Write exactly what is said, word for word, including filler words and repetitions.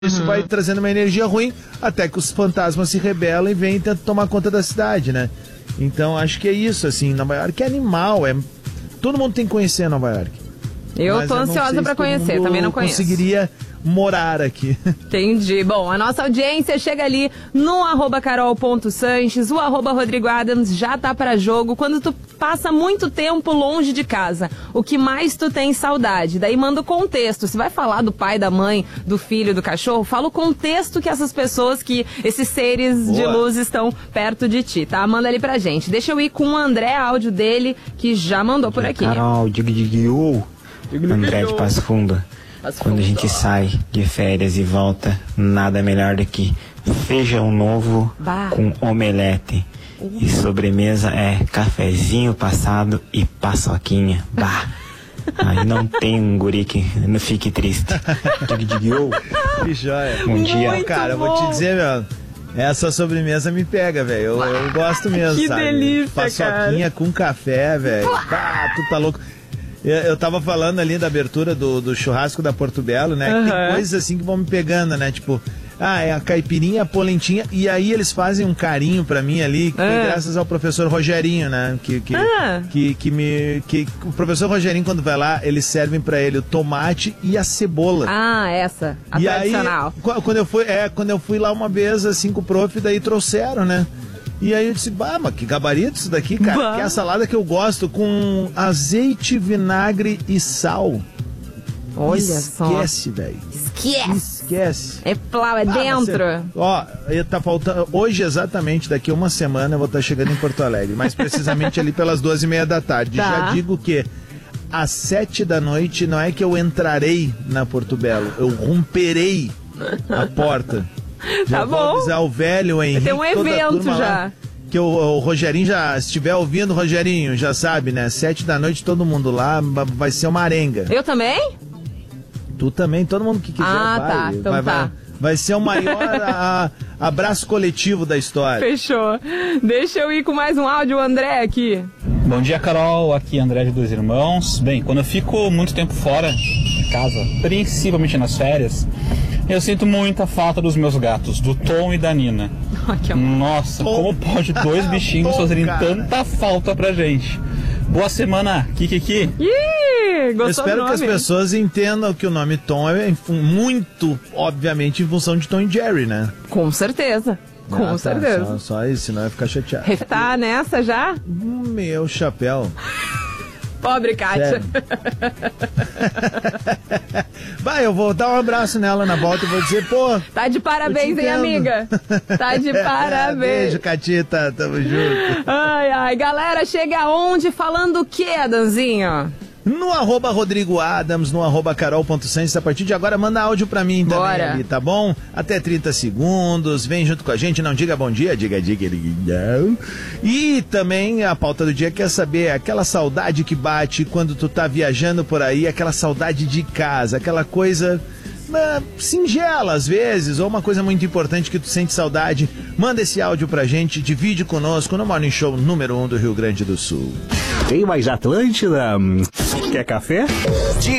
Isso uhum. vai trazendo uma energia ruim, até que os fantasmas se rebelam e vêm e tentam tomar conta da cidade, né? Então, acho que é isso, assim, Nova York é animal, é... todo mundo tem que conhecer Nova York. Eu Mas tô eu ansiosa pra conhecer, também não conheço. Conseguiria morar aqui. Entendi. Bom, a nossa audiência chega ali no arroba carol.sanches, o arroba Rodrigo Adams já tá pra jogo. Quando tu passa muito tempo longe de casa, o que mais tu tem saudade? Daí manda o contexto. Se vai falar do pai, da mãe, do filho, do cachorro, fala o contexto que essas pessoas, que esses seres Boa. de luz estão perto de ti, tá? Manda ali pra gente. Deixa eu ir com o André, áudio dele, que já mandou por aqui. Carol, diga, diga, André de Passo Fundo. Quando a gente sai de férias e volta, nada melhor do que feijão novo bah. com omelete. Uh. E sobremesa é cafezinho passado e paçoquinha. Bah! Aí não tem um guri que não fique triste. Que joia. Um dia. Muito cara, bom. Eu vou te dizer, meu, essa sobremesa me pega, velho. Eu, eu gosto mesmo, que sabe? Que delícia, paçoquinha cara. com café, velho. Ah, tu tá louco. Eu, eu tava falando ali da abertura do, do churrasco da Porto Belo, né? Uhum. Tem coisas assim que vão me pegando, né? Tipo, ah, é a caipirinha, a polentinha. E aí eles fazem um carinho pra mim ali, que ah. foi graças ao professor Rogerinho, né? Que, que, ah. que, que me... Que, o professor Rogerinho, quando vai lá, eles servem pra ele o tomate e a cebola. Ah, essa. A e tradicional. Aí, quando eu fui, é, quando eu fui lá uma vez, assim, com o prof, daí trouxeram, né? E aí eu disse, bah, mas que gabarito isso daqui, cara. Bah. Que é a salada que eu gosto, com azeite, vinagre e sal. Olha Esquece, só. Esquece, velho. Esquece. Esquece. É plau, é ah, dentro. Você, ó, tá faltando... Hoje, exatamente, daqui a uma semana, eu vou estar chegando em Porto Alegre. Mais precisamente ali pelas duas e meia da tarde. Tá. Já digo que às sete da noite não é que eu entrarei na Porto Belo. Eu romperei a porta. Já tá vou bom. avisar o velho Henrique. Tem um evento já. Lá, que o, o Rogerinho já, se estiver ouvindo, Rogerinho, já sabe, né? Sete da noite, todo mundo lá, vai ser uma arenga. Eu também? Tu também, todo mundo que quiser ah, vai. Tá, então vai, tá. Vai, vai ser o maior a, a, abraço coletivo da história. Fechou. Deixa eu ir com mais um áudio, o André aqui. Bom dia, Carol. Aqui é André de Dois Irmãos. Bem, quando eu fico muito tempo fora de casa, principalmente nas férias, eu sinto muita falta dos meus gatos, do Tom e da Nina. Nossa, Tom. Como pode dois bichinhos Tom, fazerem cara. tanta falta pra gente? Boa semana, Kikiki. Ih, gostou. Eu espero que as pessoas entendam que o nome Tom é muito, obviamente, em função de Tom e Jerry, né? Com certeza. Com ah, tá, certeza. Só, só isso, senão vai ficar chateado. Tá nessa já? Meu chapéu. Pobre Kátia. Vai, eu vou dar um abraço nela na volta e vou dizer, pô... Tá de parabéns, hein, amiga? Tá de parabéns. Beijo, Catita. Tamo junto. Ai, ai. Galera, chega aonde? Falando o quê, Adanzinho? No arroba Rodrigo Adams, no arroba carol.sanches. A partir de agora, manda áudio pra mim também. Bora. Ali, tá bom? Até trinta segundos. Vem junto com a gente. Não diga bom dia, diga, diga, diga. E também a pauta do dia quer saber aquela saudade que bate quando tu tá viajando por aí, aquela saudade de casa, aquela coisa... Uh, singela às vezes, ou uma coisa muito importante que tu sente saudade. Manda esse áudio pra gente, divide conosco no Morning Show número um do Rio Grande do Sul. Tem mais Atlântida? Quer café? Diga